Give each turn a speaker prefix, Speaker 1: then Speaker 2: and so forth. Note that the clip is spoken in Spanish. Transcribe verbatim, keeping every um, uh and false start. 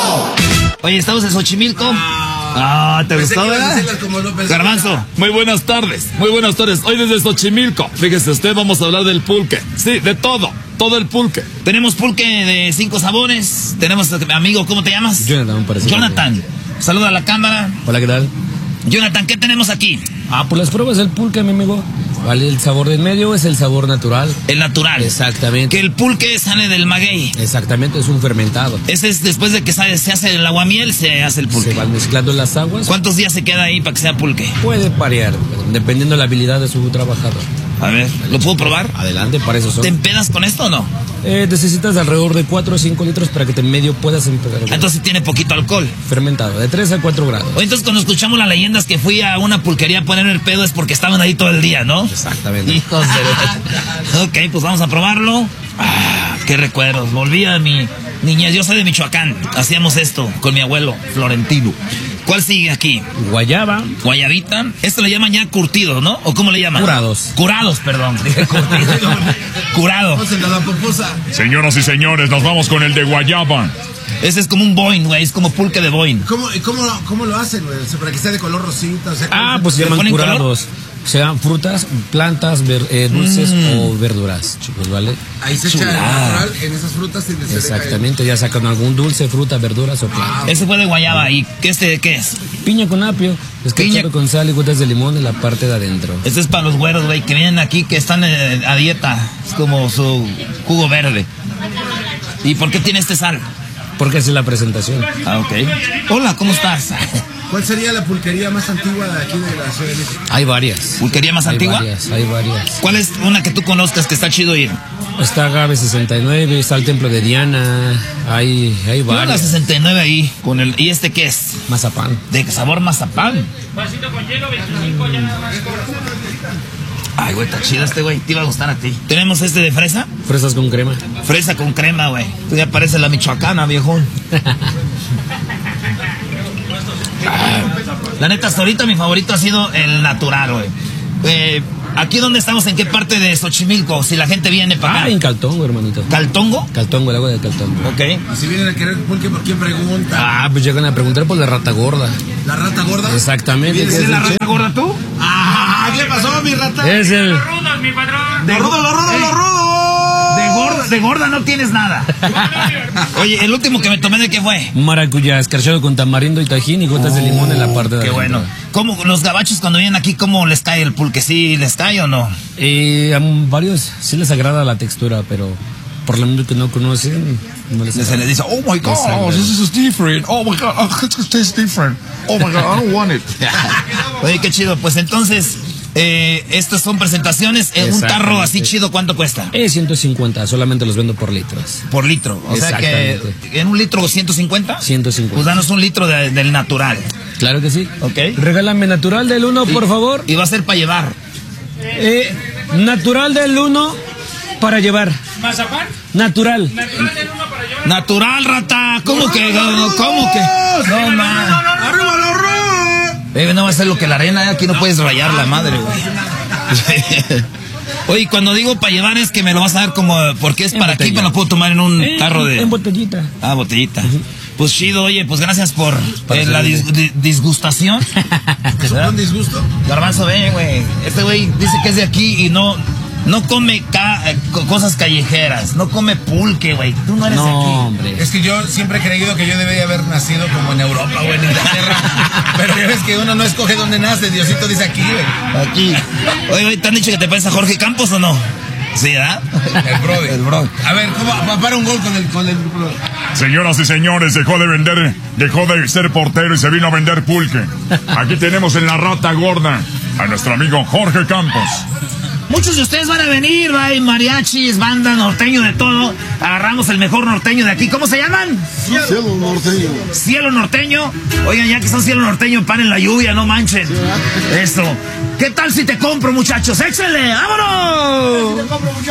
Speaker 1: Oye, estamos en Xochimilco. Ah, ¿te
Speaker 2: Pensé
Speaker 1: gustó,
Speaker 2: que ibas a
Speaker 1: verdad?
Speaker 2: decirlas como López
Speaker 1: Garbanzo,
Speaker 2: Obrador.
Speaker 1: muy buenas tardes, muy buenas tardes. Hoy desde Xochimilco, fíjese usted, vamos a hablar del pulque. Sí, de todo, todo el pulque. Tenemos pulque de cinco sabores. Tenemos, amigo, ¿cómo te llamas?
Speaker 3: Jonathan, parece.
Speaker 1: Jonathan, saluda a la cámara.
Speaker 3: Hola, ¿qué tal?
Speaker 1: Jonathan, ¿qué tenemos aquí?
Speaker 3: Ah, pues las pruebas del pulque, mi amigo. Vale, el sabor del medio es el sabor natural.
Speaker 1: El natural.
Speaker 3: Exactamente.
Speaker 1: Que el pulque sale del maguey.
Speaker 3: Exactamente, es un fermentado.
Speaker 1: Ese es después de que sale, se hace el aguamiel, se hace el pulque.
Speaker 3: Se van mezclando las aguas.
Speaker 1: ¿Cuántos días se queda ahí para que sea pulque?
Speaker 3: Puede variar, dependiendo de la habilidad de su trabajador.
Speaker 1: A ver, ¿lo puedo probar?
Speaker 3: Adelante, para eso son.
Speaker 1: ¿Te empedas con esto o no?
Speaker 3: Eh, necesitas alrededor de cuatro o cinco litros para que en medio puedas empezar.
Speaker 1: Entonces tiene poquito alcohol.
Speaker 3: Fermentado, de tres a cuatro grados.
Speaker 1: O entonces cuando escuchamos las leyendas que fui a una pulquería a ponerme el pedo es porque estaban ahí todo el día, ¿no?
Speaker 3: Exactamente.
Speaker 1: Hijos de... Ok, pues vamos a probarlo. Ah, qué recuerdos. Volví a mi niñez. Yo soy de Michoacán. Hacíamos esto con mi abuelo Florentino. ¿Cuál sigue aquí?
Speaker 3: Guayaba.
Speaker 1: Guayabita. Esto le llaman ya curtido, ¿no? ¿O cómo le llaman?
Speaker 3: Curados.
Speaker 1: Curados, perdón. Dije curtido. Curado.
Speaker 2: Vamos en la poposa.
Speaker 4: Señoras y señores, nos vamos con el de guayaba.
Speaker 1: Ese es como un boing, güey. Es como pulque de boing.
Speaker 2: ¿Cómo, y cómo, cómo lo hacen, güey? O sea, para que sea de color rosita. O sea,
Speaker 3: Ah, pues se
Speaker 1: ¿Le
Speaker 3: llaman
Speaker 1: ponen
Speaker 3: curados. Sean frutas, plantas, ver, eh, dulces mm. o verduras, chicos, ¿vale?
Speaker 2: Ahí se echa el natural en esas frutas y se
Speaker 3: Exactamente, ya sacan algún dulce, fruta, verduras o plantas.
Speaker 1: Ese fue de guayaba. ¿Y qué este qué es?
Speaker 3: Piña con apio,
Speaker 1: Piña
Speaker 3: escarchado con sal y gotas de limón en la parte de adentro.
Speaker 1: Este es para los güeros, güey, que vienen aquí, que están eh, a dieta. Es como su jugo verde. ¿Y por qué tiene este sal?
Speaker 3: Porque así es la presentación.
Speaker 1: Ah, ok. Hola, ¿cómo estás?
Speaker 2: ¿Cuál sería la pulquería más antigua de aquí de la Ciudad de México?
Speaker 3: Hay varias.
Speaker 1: ¿Pulquería más
Speaker 3: hay
Speaker 1: antigua?
Speaker 3: Varias, hay varias.
Speaker 1: ¿Cuál es una que tú conozcas que está chido ir?
Speaker 3: Está Agave sesenta y nueve, está el Templo de Diana, hay, hay
Speaker 1: Yo la
Speaker 3: varias.
Speaker 1: sesenta y nueve ahí, con el... ¿Y este qué es?
Speaker 3: Mazapán.
Speaker 1: De sabor mazapán.
Speaker 5: Vasito con hielo, veinticinco, ya nada más.
Speaker 1: Ay, güey, está chido este, güey. Te iba a gustar a ti. ¿Tenemos este de fresa?
Speaker 3: Fresas con crema.
Speaker 1: Fresa con crema, güey. Tú ya pareces la michoacana, viejón. Ah, la neta, hasta ahorita mi favorito ha sido el natural, güey. Eh, ¿Aquí dónde estamos? ¿En qué parte de Xochimilco? Si la gente viene para acá.
Speaker 3: Ah, en Caltongo, hermanito.
Speaker 1: ¿Caltongo?
Speaker 3: Caltongo, el agua de Caltongo.
Speaker 1: Ok.
Speaker 2: Y si vienen a querer pulque, ¿por quién pregunta?
Speaker 3: Ah, pues llegan a preguntar por la rata gorda.
Speaker 2: ¿La rata gorda?
Speaker 3: Exactamente.
Speaker 2: ¿Vienes
Speaker 3: ¿Qué
Speaker 2: de
Speaker 3: es
Speaker 2: la
Speaker 3: el
Speaker 2: rata
Speaker 3: chef?
Speaker 2: gorda tú? Ah, ¿qué pasó, mi rata?
Speaker 3: Es el...
Speaker 5: Los rudos, mi patrón.
Speaker 2: ¡Lo rudo, lo rudo, lo rudo!
Speaker 1: De gorda, de gorda no tienes nada. Oye, el último que me tomé, ¿de qué fue?
Speaker 3: maracuyá, escarchado con tamarindo y tajín y gotas de limón en la parte de
Speaker 1: Qué
Speaker 3: adentro.
Speaker 1: bueno. ¿Cómo los gabachos cuando vienen aquí, cómo les cae el pulque? ¿Sí les cae o no?
Speaker 3: Eh, a varios sí les agrada la textura, pero por lo menos que no conocen, no les
Speaker 1: Se
Speaker 3: agrada.
Speaker 1: les dice, oh my God,
Speaker 3: Exacto.
Speaker 1: this is different. Oh my God, oh, it tastes different. Oh my God, I don't want it. Oye, qué chido. Pues entonces, eh, estas son presentaciones. En un tarro así chido, ¿cuánto cuesta?
Speaker 3: Eh, ciento cincuenta, solamente los vendo por litros.
Speaker 1: Por litro. O sea que
Speaker 3: Exactamente.
Speaker 1: en un litro ciento cincuenta.
Speaker 3: ciento cincuenta.
Speaker 1: Pues danos un litro de- del natural.
Speaker 3: Claro que sí.
Speaker 1: Ok.
Speaker 3: Regálame natural del uno, por favor.
Speaker 1: Y va a ser para llevar.
Speaker 3: Eh, natural del uno para llevar.
Speaker 5: ¿Mazapán?
Speaker 3: Natural.
Speaker 5: Natural del uno para llevar.
Speaker 1: Natural, rata. ¿Cómo que? ¿Cómo que? No, man.
Speaker 2: ¡Arriba los rudos!
Speaker 1: Eh, no va a ser lo que la arena, eh, aquí no puedes rayar la madre, güey. Oye, cuando digo para llevar es que me lo vas a dar como, porque es
Speaker 3: En
Speaker 1: para aquí,
Speaker 3: botella.
Speaker 1: me lo puedo tomar en un
Speaker 3: Eh,
Speaker 1: tarro de...
Speaker 3: En botellita.
Speaker 1: Ah, botellita. Pues chido, oye, pues gracias por eh, la dis- di- disgustación.
Speaker 2: ¿Es un disgusto?
Speaker 1: Garbanzo, ven, güey. Este güey dice que es de aquí y no... No come ca- eh, co- cosas callejeras, no come pulque, güey. Tú no eres de
Speaker 3: No,
Speaker 1: aquí.
Speaker 3: hombre.
Speaker 2: Es que yo siempre he creído que yo debería haber nacido como en Europa o en Inglaterra. Pero ya ves que uno no escoge dónde nace, Diosito dice aquí, güey.
Speaker 1: Aquí. Oye, güey, ¿te han dicho que te pareces a Jorge Campos o no? Sí, ¿verdad?
Speaker 2: El Brody.
Speaker 1: El Brody.
Speaker 2: A ver, ¿cómo va para un gol con el con el
Speaker 4: Señoras y señores, dejó de vender, dejó de ser portero y se vino a vender pulque. Aquí tenemos en la rata gorda a nuestro amigo Jorge Campos.
Speaker 1: Muchos de ustedes van a venir, hay mariachis, banda, norteño, de todo. Agarramos el mejor norteño de aquí. ¿Cómo se llaman?
Speaker 6: Cielo norteño.
Speaker 1: Cielo norteño. Oigan, ya que son cielo norteño, paren la lluvia, no manchen. Eso. ¿Qué tal si te compro, muchachos? ¡Échale! ¡Vámonos!